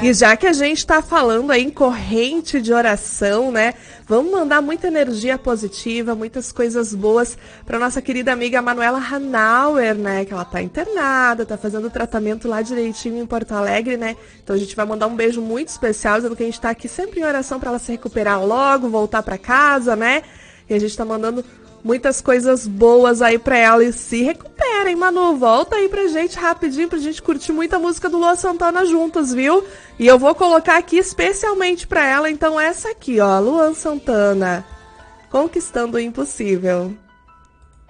E já que a gente tá falando aí em corrente de oração, né? Vamos mandar muita energia positiva, muitas coisas boas pra nossa querida amiga Manuela Hanauer, né? Que ela tá internada, tá fazendo o tratamento lá direitinho em Porto Alegre, né? Então a gente vai mandar um beijo muito especial, dizendo que a gente tá aqui sempre em oração pra ela se recuperar logo, voltar pra casa, né? E a gente tá mandando muitas coisas boas aí pra ela. E se recuperem, Manu. Volta aí pra gente rapidinho, pra gente curtir muita música do Luan Santana juntos, viu? E eu vou colocar aqui especialmente pra ela, então essa aqui, ó. Luan Santana, Conquistando o Impossível.